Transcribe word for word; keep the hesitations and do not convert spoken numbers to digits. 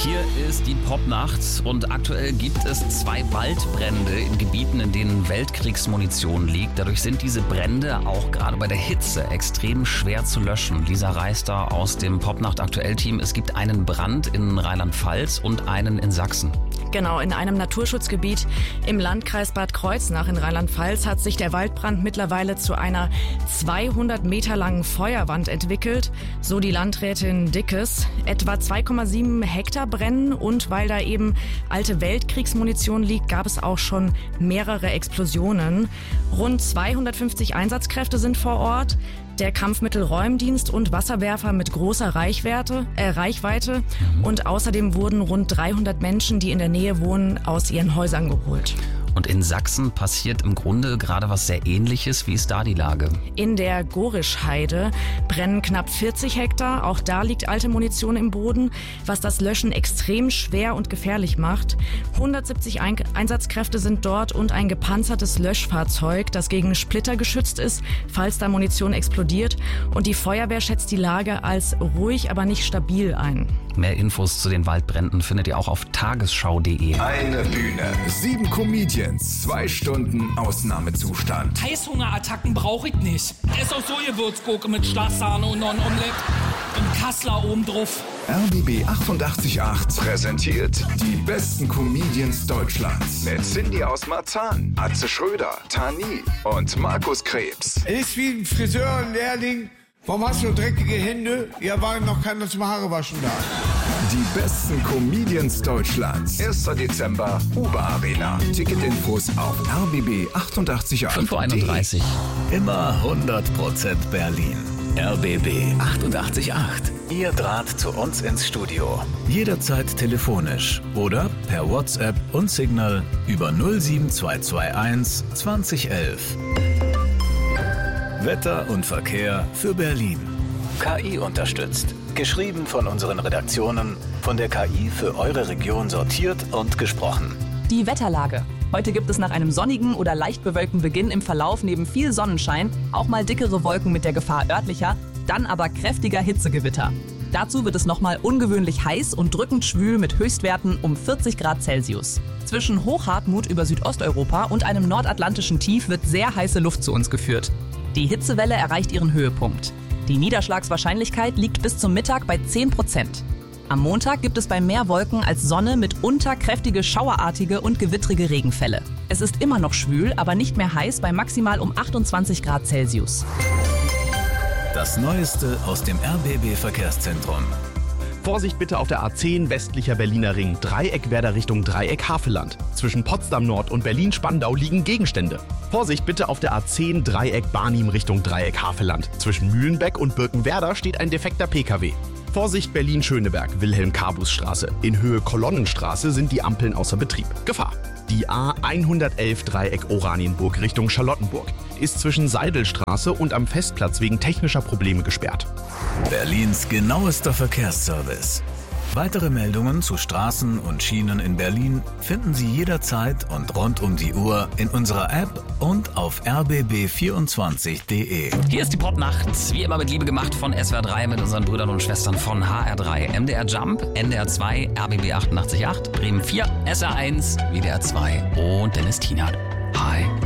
Hier ist die Popnacht und aktuell gibt es zwei Waldbrände in Gebieten, in denen Weltkriegsmunition liegt. Dadurch sind diese Brände auch gerade bei der Hitze extrem schwer zu löschen. Lisa Reister aus dem Popnacht Aktuell-Team. Es gibt einen Brand in Rheinland-Pfalz und einen in Sachsen. Genau, in einem Naturschutzgebiet im Landkreis Bad Kreuznach in Rheinland-Pfalz hat sich der Waldbrand mittlerweile zu einer zweihundert Meter langen Feuerwand entwickelt, so die Landrätin Dickes. Etwa zwei Komma sieben Hektar brennen und weil da eben alte Weltkriegsmunition liegt, gab es auch schon mehrere Explosionen. Rund zweihundertfünfzig Einsatzkräfte sind vor Ort. Der Kampfmittelräumdienst und Wasserwerfer mit großer Reichweite, äh, Reichweite und außerdem wurden rund dreihundert Menschen, die in der Nähe wohnen, aus ihren Häusern geholt. Und in Sachsen passiert im Grunde gerade was sehr Ähnliches. Wie ist da die Lage? In der Gorischheide brennen knapp vierzig Hektar. Auch da liegt alte Munition im Boden, was das Löschen extrem schwer und gefährlich macht. hundertsiebzig Ein- Einsatzkräfte sind dort und ein gepanzertes Löschfahrzeug, das gegen Splitter geschützt ist, falls da Munition explodiert. Und die Feuerwehr schätzt die Lage als ruhig, aber nicht stabil ein. Mehr Infos zu den Waldbränden findet ihr auch auf tagesschau punkt de. Eine Bühne, sieben Comedians, zwei Stunden Ausnahmezustand. Heißhungerattacken brauche ich nicht. Ess auch so Gewürzgurke mit Starrsahne und noch ein Omelett und Kassler oben drauf. R B B achtundachtzig Komma acht präsentiert die besten Comedians Deutschlands mit Cindy aus Marzahn, Atze Schröder, Tani und Markus Krebs. Ist wie ein Friseurlehrling. Warum hast du dreckige Hände? Ja, war noch keiner zum Haarewaschen da. Die besten Comedians Deutschlands. erster Dezember, Uber Arena. Ticketinfos auf R B B achtundachtzig Komma acht. fünf Uhr einunddreißig. Immer hundert Prozent Berlin. R B B achtundachtzig Komma acht. Ihr Draht zu uns ins Studio. Jederzeit telefonisch oder per WhatsApp und Signal über null sieben zwei zwei eins zwanzig elf. Wetter und Verkehr für Berlin. K I unterstützt. Geschrieben von unseren Redaktionen, von der K I für eure Region sortiert und gesprochen. Die Wetterlage. Heute gibt es nach einem sonnigen oder leicht bewölkten Beginn im Verlauf neben viel Sonnenschein auch mal dickere Wolken mit der Gefahr örtlicher, dann aber kräftiger Hitzegewitter. Dazu wird es nochmal ungewöhnlich heiß und drückend schwül mit Höchstwerten um vierzig Grad Celsius. Zwischen Hochhartmut über Südosteuropa und einem nordatlantischen Tief wird sehr heiße Luft zu uns geführt. Die Hitzewelle erreicht ihren Höhepunkt. Die Niederschlagswahrscheinlichkeit liegt bis zum Mittag bei zehn Prozent. Am Montag gibt es bei mehr Wolken als Sonne mitunter kräftige schauerartige und gewittrige Regenfälle. Es ist immer noch schwül, aber nicht mehr heiß bei maximal um achtundzwanzig Grad Celsius. Das Neueste aus dem R B B-Verkehrszentrum. Vorsicht bitte auf der A zehn westlicher Berliner Ring, Dreieckwerder Richtung Dreieck-Havelland. Zwischen Potsdam Nord und Berlin-Spandau liegen Gegenstände. Vorsicht bitte auf der A zehn Dreieck Barnim Richtung Dreieck-Havelland. Zwischen Mühlenbeck und Birkenwerder steht ein defekter P K W. Vorsicht Berlin-Schöneberg, Wilhelm-Kabus-Straße. In Höhe Kolonnenstraße sind die Ampeln außer Betrieb. Gefahr. Die A hundertelf Dreieck Oranienburg Richtung Charlottenburg ist zwischen Seidelstraße und am Festplatz wegen technischer Probleme gesperrt. Berlins genauester Verkehrsservice. Weitere Meldungen zu Straßen und Schienen in Berlin finden Sie jederzeit und rund um die Uhr in unserer App und auf r b b vierundzwanzig punkt de. Hier ist die Popnacht, wie immer mit Liebe gemacht von S W R drei mit unseren Brüdern und Schwestern von H R drei. M D R Jump, N D R zwei, R B B achtundachtzig Komma acht, Bremen vier, S R eins, W D R zwei und Dennis Tienert. Hi.